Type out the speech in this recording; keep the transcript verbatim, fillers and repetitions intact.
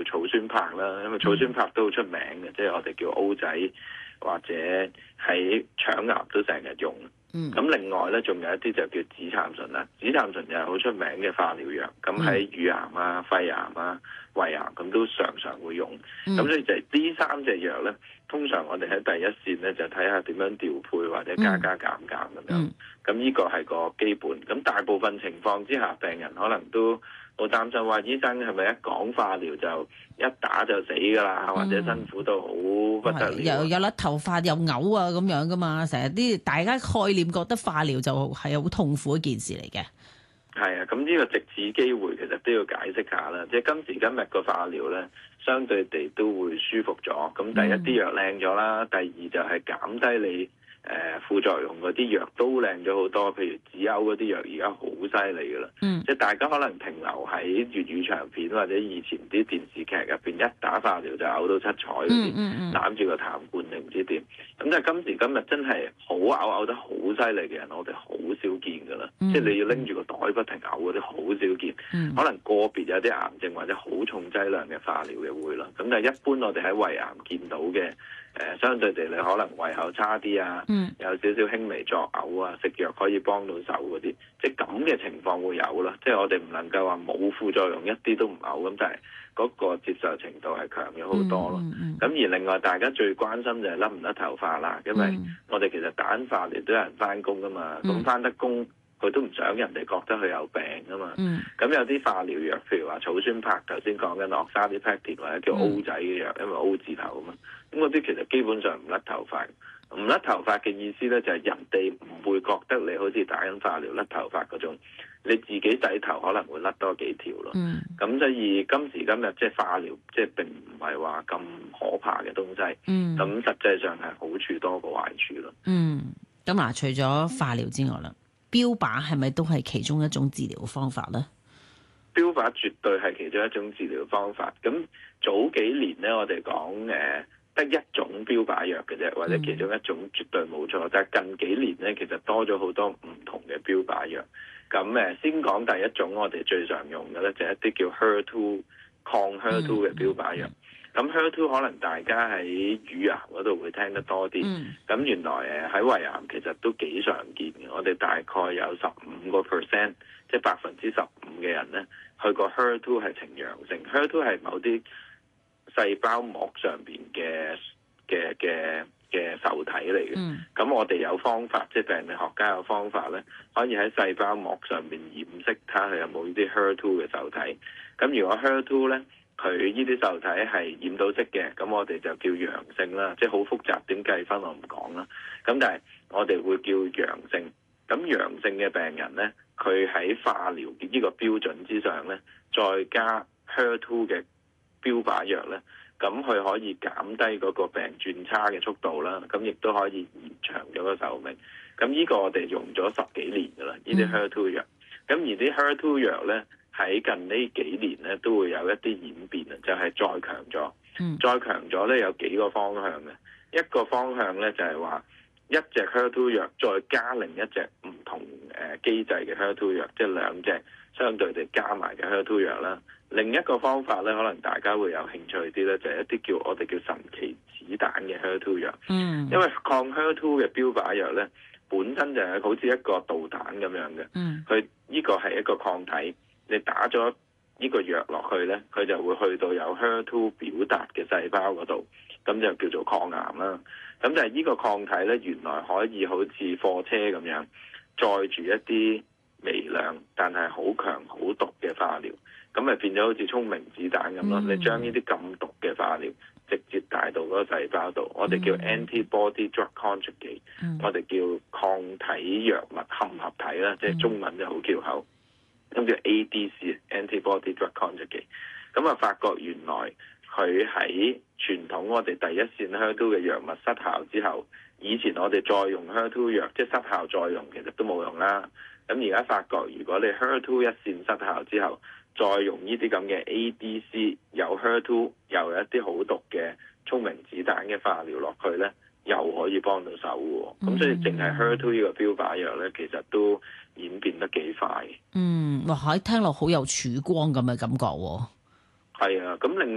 草酸柏啦，因為草酸柏都好出名嘅，即係我哋叫 O 仔或者喺腸癌都成日用。 嗯， 咁另外咧，仲有一啲就叫紫杉醇啦，紫杉醇又係好出名嘅化療藥，咁喺乳癌啊、肺癌啊、胃癌咁都常常會用。咁、嗯、所以就係呢三隻藥咧，通常我哋喺第一線咧就睇下點樣調配或者加加減減咁樣。咁呢、嗯、個係個基本。咁大部分情況之下，病人可能都好擔心話，醫生係咪一講化療就一打就死㗎啦，嗯、或者辛苦到好不得了， 又有甩頭髮又嘔啊咁樣㗎嘛，成日啲大家概念覺得化療就係好痛苦一件事嚟嘅。 係啊，咁呢個藉此機會其實都要解釋下啦，即係今時今日個化療咧，相對地都會舒服咗。咁第一啲藥靚咗啦，第二就係減低你誒、呃、副作用嗰啲藥都靚咗好多，譬如止嘔嗰啲藥而家好犀利噶啦，嗯、即係大家可能停留喺粵語長片或者以前啲電視劇入邊，一打化療就嘔到七彩嗰啲，攬住個痰罐定唔知點。咁但係今時今日真係好嘔嘔得好犀利嘅人，我哋好少見噶啦，嗯、即係你要拎住個袋不停嘔嗰啲好少見，嗯、可能個別有啲癌症或者好重劑量嘅化療嘅會啦。咁但係一般我哋喺胃癌見到嘅。誒、呃，相對地你可能胃口差啲啊，嗯、有少少輕微作嘔啊，食藥可以幫到手嗰啲，即係咁嘅情況會有啦。即係我哋唔能夠話冇副作用，一啲都唔嘔咁，但係嗰個接受程度係強咗好多咯。咁、嗯嗯嗯、而另外大家最關心就係甩唔甩頭髮啦，因為我哋其實打緊化療都有人翻工噶嘛，咁翻得工佢都唔想人哋覺得佢有病噶嘛。咁、嗯、有啲化療藥，譬如話草酸柏，頭先講緊樂沙啲 pectin 或者叫 O 仔嘅藥，因為 O 字頭啊嘛。咁嗰啲其實基本上唔甩頭髮，唔甩頭髮嘅意思咧就係人哋唔會覺得你好似打緊化療甩頭髮嗰種，你自己洗頭可能會甩多幾條咯。咁、嗯、所以今時今日即係化療，即係並唔係話咁可怕嘅東西。咁、嗯、實際上係好處多過壞處咯。 嗯，咁嗱，除咗化療之外啦，標靶係咪都係其中一種治療方法咧？ 標靶絕對係其中一種治療方法。咁早幾年咧，我哋講誒。呃得一種標靶藥嘅啫，或者其中一種絕對冇錯。但係近幾年咧，其實多咗好多唔同嘅標靶藥。咁誒，先講第一種，我哋最常用嘅咧，就係一啲叫 H E R two 抗 H E R two 嘅標靶藥。咁 H E R two 可能大家喺乳癌嗰度會聽得多啲。咁、嗯、原來誒喺胃癌其實都幾常見嘅。我哋大概有十五個 percent，即係百分之十五嘅人咧，佢個 H E R two 係呈陽性。H E R two 係某啲細胞膜上邊嘅嘅嘅嘅受體嚟嘅，咁、嗯、我哋有方法，即係病理學家有方法咧，可以喺細胞膜上邊驗識睇下佢有冇呢啲 H E R two 嘅受體。咁如果 H E R two 咧，佢呢啲受體係驗到色嘅，咁我哋就叫陽性啦，即係好複雜，點計分我唔講啦。咁但係我哋會叫陽性。咁陽性嘅病人咧，佢喺化療嘅呢個標準之上咧，再加 H E R two 嘅標靶藥咧，咁佢可以減低嗰個病轉差嘅速度啦，咁亦都可以延長咗個壽命。咁呢個我哋用咗十幾年噶啦，呢啲 H E R two 藥。咁而啲 H E R two 藥咧，喺近呢幾年咧都會有一啲演變啊，就係、是、再強咗。嗯、再強咗咧有幾個方向嘅，一個方向咧就係話一隻 H E R two 藥再加另一隻唔同誒機制嘅 H E R two 藥，即係兩隻相對地加埋嘅 H E R two 藥啦。另一個方法咧，可能大家會有興趣啲咧，就係、是、一啲叫我哋叫神奇子彈嘅 H E R two 藥。嗯，因為抗 H E R two 嘅標靶藥咧，本身就係好似一個導彈咁樣嘅。嗯，佢呢個係一個抗體，你打咗呢個藥落去咧，佢就會去到有 H E R two 表達嘅細胞嗰度，咁就叫做抗癌啦。咁就係呢個抗體咧，原來可以好似貨車咁樣載住一啲微量但係好強好毒嘅化療。咁咪變咗好似聰明子彈咁咯，嗯、你將呢啲咁毒嘅化療直接帶到嗰個細胞度，嗯、我哋叫 antibody drug conjugate，嗯、我哋叫抗體藥物嵌合體啦，即係中文就好翹口，咁叫 A D C，antibody drug conjugate。咁啊，發覺原來佢喺傳統我哋第一線 H E R two 嘅藥物失效之後，以前我哋再用 H E R two 藥，即係失效再用，其實都冇用啦。咁而家發覺，如果你 H E R two 一線失效之後，再用呢啲咁嘅 A D C 有 H E R two 又有一啲好毒嘅聰明子彈嘅化療落去咧，又可以幫到手嘅。咁、嗯、所以淨係 H E R two 呢個標靶藥咧，其實都演變得幾快。 嗯，哇！喺聽落好有曙光咁嘅感覺喎。 係啊，咁另